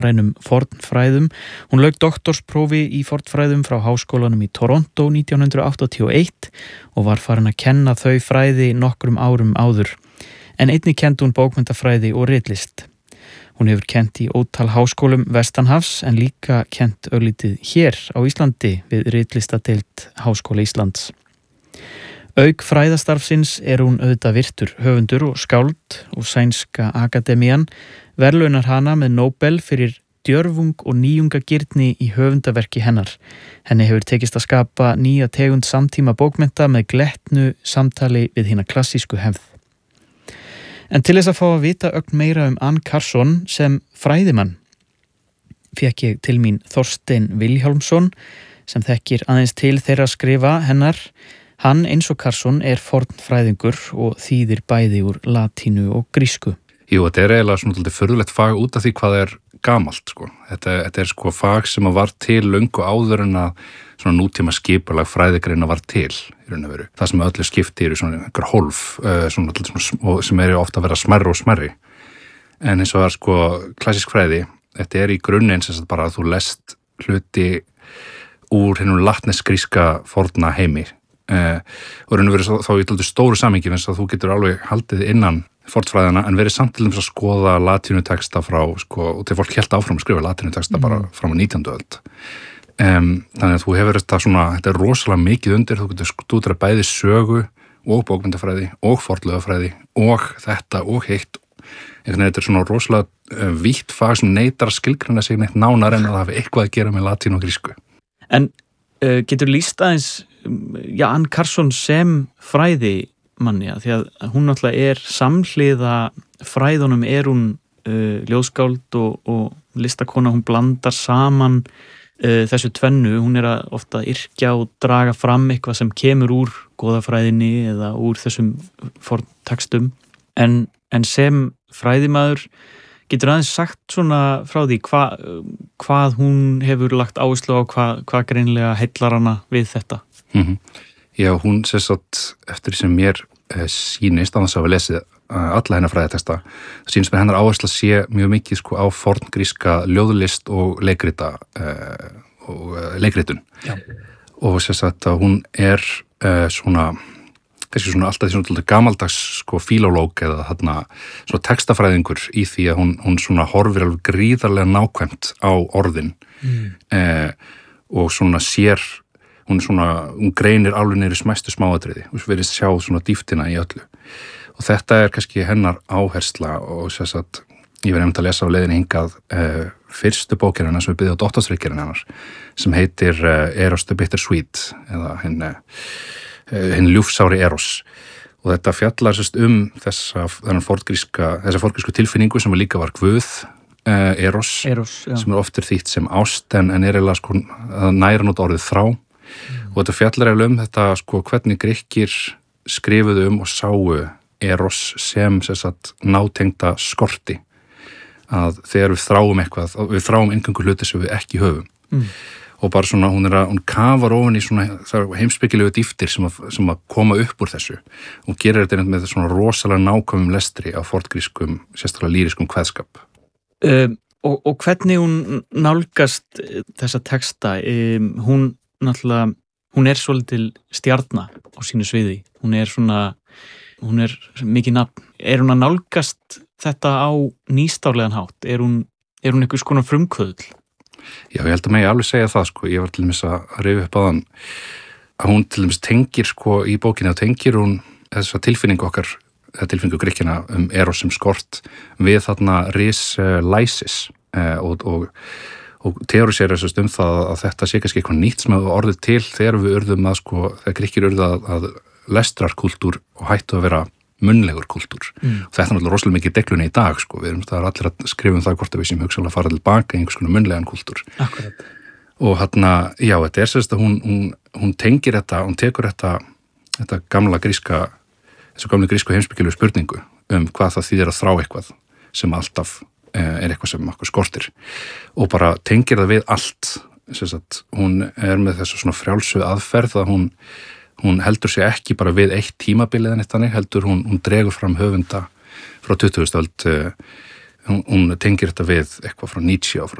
rænum fornfræðum. Hún lauk doktorsprófi í fornfræðum frá Háskólanum í Toronto 1981 og var farin að kenna þau fræði nokkrum árum áður. En einnig kenndi hún bókmenntafræði og ritlist. Hún hefur kennt í ótal háskólum vestanhafs en líka kennt örlítið hér á Íslandi við ritlistadeild Háskóla Íslands. Auk fræðastarfsins hún auðvitað virtur höfundur og skáld og Sænska akademían verðlaunar hana með Nobel fyrir djörfung og nýjungagirni í höfundaverki hennar. Henni hefur tekist að skapa nýja tegund samtíma bókmennta með glettnu samtali við hina klassísku hefð. En til þess að fá að vita ögn meira Anne Carson sem fræðimann fékk ég til mín Þorstein Vilhjálmsson sem þekkir aðeins til þeirra skrifa hennar. Hann eins og Carson fornfræðingur og þýðir bæði úr latínu og grísku. Jú, þetta eiginlega svona furðulegt fag út af því hvað það gamalt, sko. Þetta sko fag sem var til löngu áður en að svona nútíma skipulag fræðigreina var til í raun og veru. Það sem öllu skipti svona einhver hólf, svona sem ofta að vera smærri og smærri. En eins og það sko klassísk fræði, þetta í grunninn sem bara að þú lest hluti úr hennum latnesk-gríska forna heimi. Og raun og veru þá í stóru samhengi eins og þú getur alveg haldið innan fornfræðina en verið samt til að skoða latínuteksta frá, sko, og til fólk hélt áfram að skrifa latínuteksta bara fram á 19. öld. Þannig að þú hefur þetta rosalega mikið undir, þú getur stúdera bæði sögu og bókmyndafræði og fornleifafræði og þetta og hitt. Þetta svona rosalega vítt fag sem neitar að skilgreina sig neitt nánar en að það hafi eitthvað að gera með latínu og grísku. En getur lýst aðeins Anne Carson sem fræði manni, því að hún náttúrulega samhliða fræðunum hún ljóðskáld og listakona, hún blandar saman þessu tvennu, hún að ofta yrkja og draga fram eitthvað sem kemur úr goðafræðinni eða úr þessum forntextum, en sem fræðimaður getur aðeins sagt svona frá því hvað hún hefur lagt áherslu á, hvað greinilega heillar hana við þetta. Já, hún eftir sem mér sýnist á þess að hafa lesið alla hennar fræðiteksta, það sýnist mér hennar áhersla sé mjög mikið sko á forngríska ljóðlist og leikrita og leikritun. Já. Og að hún svona kannski svona alltaf því svona gamaldags sko fílólóg eða svona textafræðingur í því að hún svona horfir alveg gríðarlega nákvæmt á orðin og svona sér hún greinir alveg niður í smæstu smáatriði og verið sjá svona dýptina í öllu. Og þetta kannski hennar áhersla og ég verið að lesa á leiðinni hingað fyrstu bókina hennar sem byggði á doktorsritgerðinni hennar sem heitir Eros the Bittersweet eða hinn ljúfsári Eros. Og þetta fjallar þessa forngrísku tilfinningu sem líka var guð Eros sem oft þýtt sem ást en eiginlega sko næra nota orðið þrá. Og þetta fjallar þetta sko hvernig Grikkir skrifuðu og sáu Eros sem nátengda skorti að þegar við þráum eitthvað, við þráum eingöngu hluti sem við ekki höfum og bara svona hún kafar ofan í svona heimspekilegu dýftir sem að koma upp úr þessu og gerir þetta með svona rosalega nákvæmum lestri af forngrískum, sérstaklega lýriskum kveðskap. Og hvernig hún nálgast þessa texta, hún náttúrulega, hún svolítil stjarna á sínu sviði, hún mikið nafn. Hún að nálgast þetta á nýstárlegan hátt? Hún einhvers konar frumkvöðl? Já, ég held að megi alveg segja það, sko. Ég var til dæmis að rifja upp áðan að hún til dæmis tengir, sko, í bókinni og tengir hún þessa tilfinningu okkar, tilfinningu Grikkina Eros sem skort við þarna Lysis og teóriserar það að þetta sé kannski eitthvað nýtt sem hefur orðið til þegar við urðum að þegar Grikkir urðu að lestrarkultúr og hættu að vera munnlegur kultúr. Og þetta náttúrulega rosalega mikið deglunni í dag, sko. Það allir að skrifa það hvort að við sem hugsanlega fara tilbaka í einhvers konar munnlegan kultúr. Akkurat. Og já, þetta sérst að hún tengir þetta, hún tekur þetta gamla gríska, þessu gamla grísku heimspekilegu spurningu hvað það þýðir að þrá eitthvað sem alltaf eitthvað sem okkur skortir og bara tengir það við allt. Hún með þessu svona frjálsu aðferð að hún heldur sig ekki bara við eitt tímabilið en eitt þannig, heldur hún dregur fram höfunda frá 20. öld hún tengir þetta við eitthvað frá Nietzsche og frá